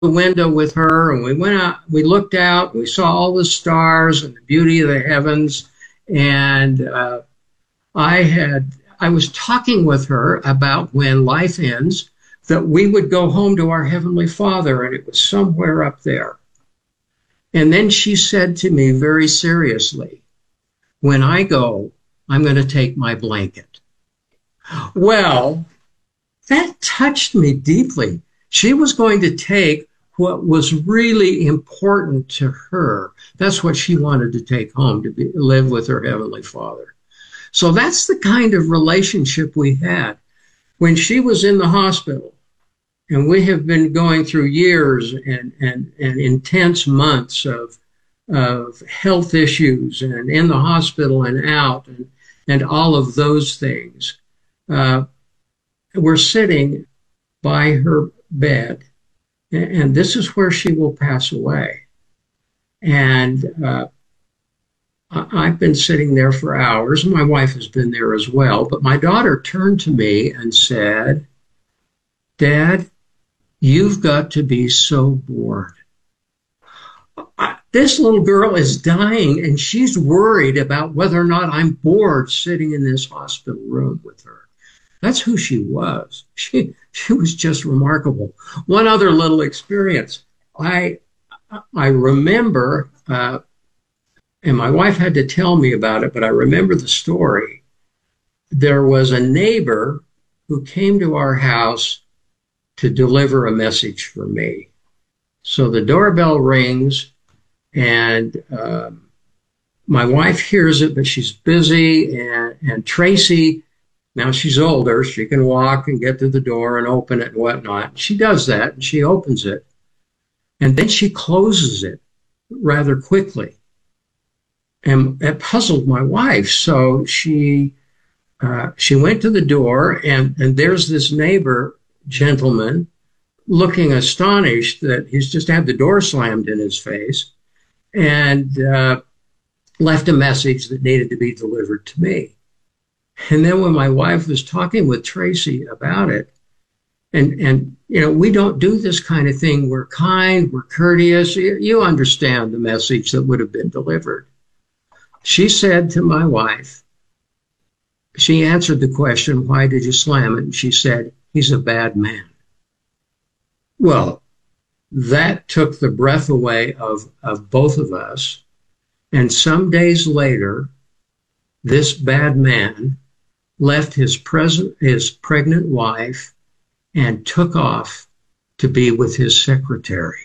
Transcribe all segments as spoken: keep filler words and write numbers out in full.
the window with her, and we went out, we looked out, we saw all the stars and the beauty of the heavens. And uh, I had, I was talking with her about when life ends, that we would go home to our Heavenly Father, and it was somewhere up there. And then she said to me very seriously, when I go, I'm going to take my blanket. Well, that touched me deeply. She was going to take what was really important to her. That's what she wanted to take home, to be, live with her Heavenly Father. So that's the kind of relationship we had. When she was in the hospital, and we have been going through years and, and, and intense months of, of health issues and in the hospital and out and, and all of those things, uh, we're sitting by her bed, and this is where she will pass away. And uh, I've been sitting there for hours. My wife has been there as well. But my daughter turned to me and said, Dad, you've got to be so bored. I, this little girl is dying, and she's worried about whether or not I'm bored sitting in this hospital room with her. That's who she was. She she was just remarkable. One other little experience. I I remember, uh, and my wife had to tell me about it, but I remember the story. There was a neighbor who came to our house to deliver a message for me. So the doorbell rings, and um, my wife hears it, but she's busy, and, and Tracy, now she's older, she can walk and get to the door and open it and whatnot. She does that, and she opens it, and then she closes it rather quickly. And that puzzled my wife. So she uh, she went to the door, and, and there's this neighbor gentleman looking astonished that he's just had the door slammed in his face, and uh, left a message that needed to be delivered to me. And then when my wife was talking with Tracy about it, and, and you know, we don't do this kind of thing. We're kind, we're courteous. You, you understand the message that would have been delivered. She said to my wife, she answered the question, why did you slam it? And she said, he's a bad man. Well, that took the breath away of, of both of us. And some days later, this bad man left his present, his pregnant wife and took off to be with his secretary.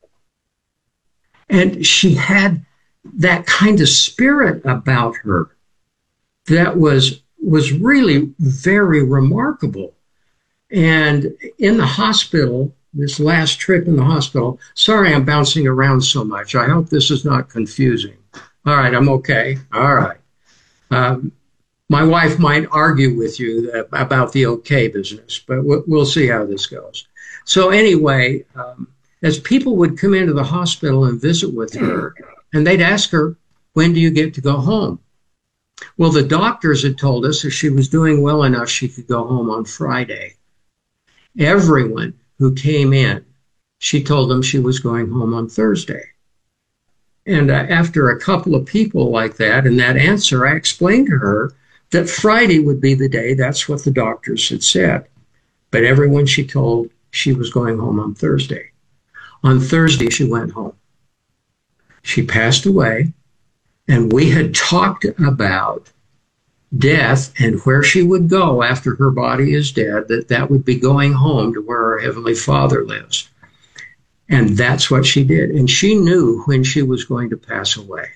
And she had that kind of spirit about her that was was really very remarkable. And in the hospital, this last trip in the hospital, sorry I'm bouncing around so much. I hope this is not confusing. All right, I'm okay. All right. Um, my wife might argue with you about the okay business, but we'll see how this goes. So anyway, um, as people would come into the hospital and visit with her, and they'd ask her, when do you get to go home? Well, the doctors had told us if she was doing well enough, she could go home on Friday. Everyone who came in, she told them she was going home on Thursday. And uh, after a couple of people like that and that answer, I explained to her that Friday would be the day. That's what the doctors had said. But everyone she told she was going home on Thursday. On Thursday, she went home. She passed away, and we had talked about death and where she would go after her body is dead, that that would be going home to where our Heavenly Father lives. And that's what she did. And she knew when she was going to pass away.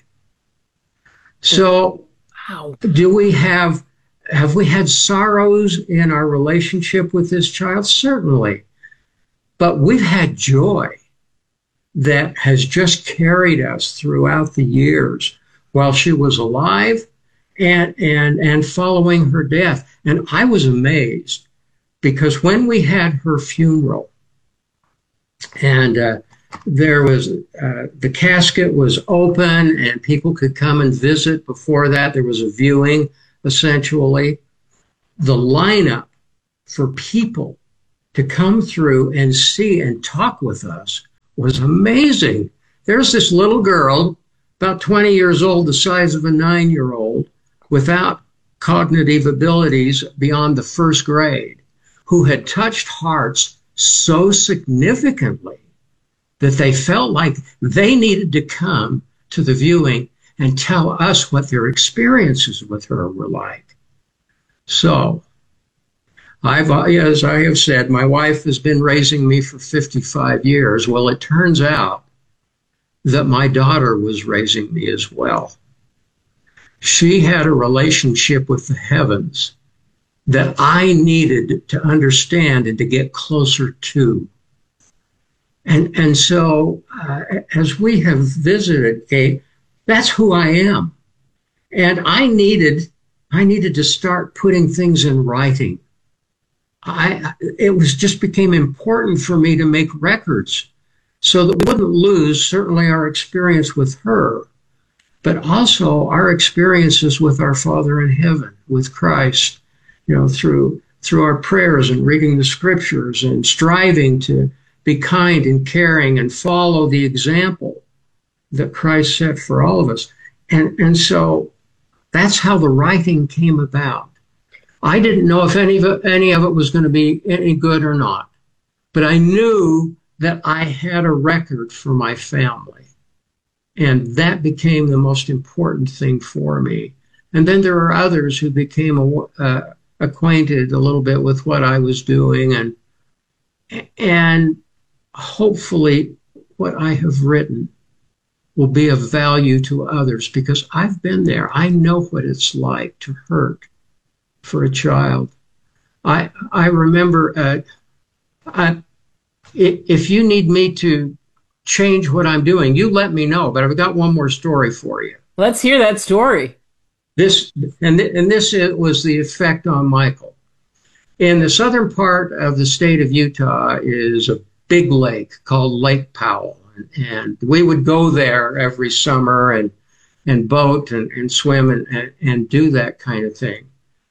So wow. do we have, have we had sorrows in our relationship with this child? Certainly. But we've had joy that has just carried us throughout the years while she was alive and, and, and following her death. And I was amazed because when we had her funeral, and uh, there was, uh, the casket was open and people could come and visit. Before that, there was a viewing, essentially. The lineup for people to come through and see and talk with us was amazing. There's this little girl, about twenty years old, the size of a nine-year-old, without cognitive abilities beyond the first grade, who had touched hearts so significantly that they felt like they needed to come to the viewing and tell us what their experiences with her were like. So, I've, as I have said, my wife has been raising me for fifty-five years. Well, it turns out that my daughter was raising me as well. She had a relationship with the heavens that I needed to understand and to get closer to. And, and so uh, as we have visited, Kate, that's who I am. And I needed, I needed to start putting things in writing. I, it was just became important for me to make records so that we wouldn't lose certainly our experience with her, but also our experiences with our Father in heaven, with Christ, you know, through through our prayers and reading the scriptures and striving to be kind and caring and follow the example that Christ set for all of us. And, and so that's how the writing came about. I didn't know if any of it, any of it was going to be any good or not, but I knew that I had a record for my family. And that became the most important thing for me. And then there are others who became uh, acquainted a little bit with what I was doing. And, and hopefully what I have written will be of value to others, because I've been there. I know what it's like to hurt for a child. I I remember, uh, I, if you need me to change what I'm doing, you let me know. But I've got one more story for you. Let's hear that story. This and th- and this was the effect on Michael. In the southern part of the state of Utah is a big lake called Lake Powell, and, and we would go there every summer and and boat and, and swim and, and and do that kind of thing.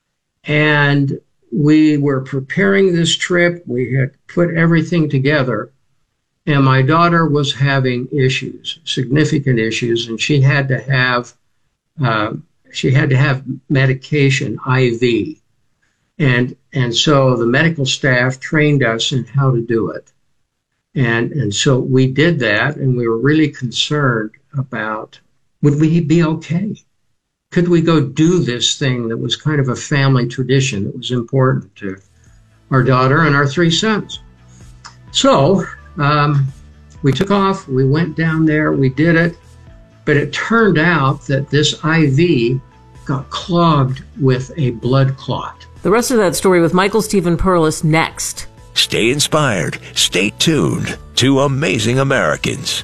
And we were preparing this trip. We had put everything together. And my daughter was having issues, significant issues, and she had to have uh, she had to have medication, I V. And and so the medical staff trained us in how to do it. And and so we did that, and we were really concerned about, would we be okay? Could we go do this thing that was kind of a family tradition that was important to our daughter and our three sons? So um, we took off, we went down there, we did it, but it turned out that this I V got clogged with a blood clot. The rest of that story with Michael Stephen Perlis next. Stay inspired, stay tuned to Amazing Americans.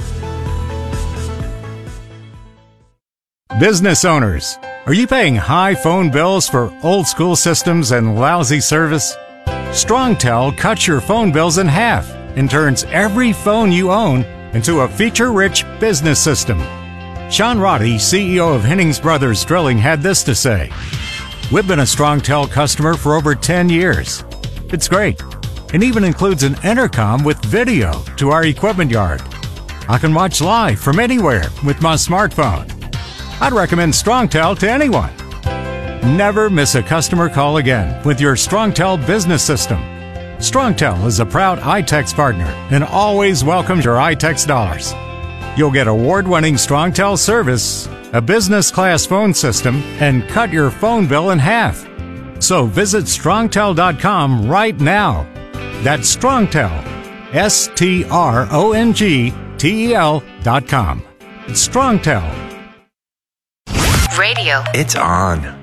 Business owners, are you paying high phone bills for old school systems and lousy service? StrongTel cuts your phone bills in half and turns every phone you own into a feature-rich business system. Sean Roddy, C E O of Hennings Brothers Drilling, had this to say: "We've been a StrongTel customer for over ten years. It's great. It even includes an intercom with video to our equipment yard. I can watch live from anywhere with my smartphone. I'd recommend StrongTel to anyone. Never miss a customer call again with your StrongTel business system. StrongTel is a proud iTex partner and always welcomes your iTex dollars. You'll get award-winning StrongTel service, a business-class phone system, and cut your phone bill in half. So visit strongtel dot com right now. That's StrongTel, S T R O N G T E L dot com. It's StrongTel. Radio. It's on.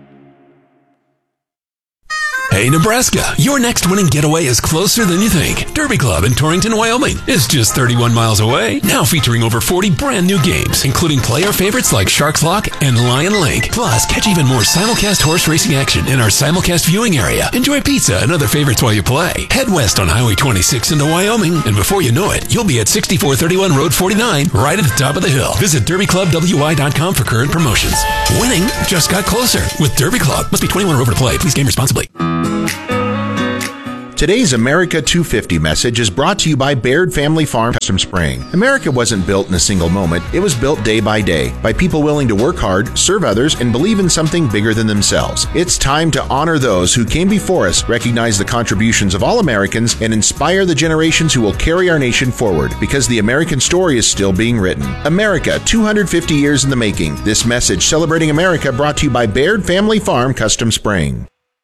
Hey, Nebraska, your next winning getaway is closer than you think. Derby Club in Torrington, Wyoming is just thirty-one miles away. Now featuring over forty brand new games, including player favorites like Sharks Lock and Lion Link. Plus, catch even more simulcast horse racing action in our simulcast viewing area. Enjoy pizza and other favorites while you play. Head west on Highway twenty-six into Wyoming, and before you know it, you'll be at sixty-four thirty-one Road forty-nine, right at the top of the hill. Visit derby club w y dot com for current promotions. Winning just got closer with Derby Club. Must be twenty-one or over to play. Please game responsibly. Today's America two fifty message is brought to you by Baird Family Farm Custom Spraying. America wasn't built in a single moment. It was built day by day by people willing to work hard, serve others, and believe in something bigger than themselves. It's time to honor those who came before us, recognize the contributions of all Americans, and inspire the generations who will carry our nation forward, because the American story is still being written. America, two hundred fifty years in the making. This message celebrating America brought to you by Baird Family Farm Custom Spraying.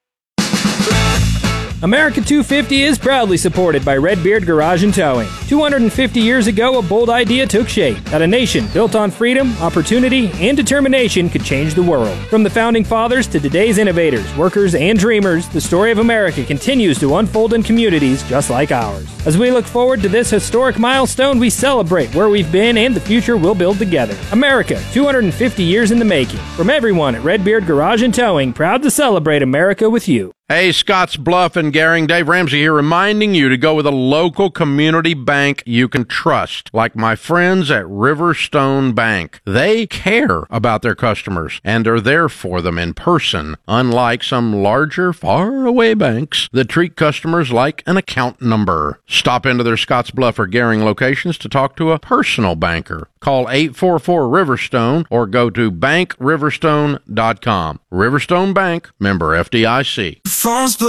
America two fifty is proudly supported by Redbeard Garage and Towing. two hundred fifty years ago, a bold idea took shape that a nation built on freedom, opportunity, and determination could change the world. From the founding fathers to today's innovators, workers, and dreamers, the story of America continues to unfold in communities just like ours. As we look forward to this historic milestone, we celebrate where we've been and the future we'll build together. America, two hundred fifty years in the making. From everyone at Redbeard Garage and Towing, proud to celebrate America with you. Hey, Scotts Bluff and Gering, Dave Ramsey here, reminding you to go with a local community bank you can trust, like my friends at Riverstone Bank. They care about their customers and are there for them in person, unlike some larger, far-away banks that treat customers like an account number. Stop into their Scotts Bluff or Gering locations to talk to a personal banker. Call eight four four Riverstone or go to bank riverstone dot com. Riverstone Bank, member F D I C.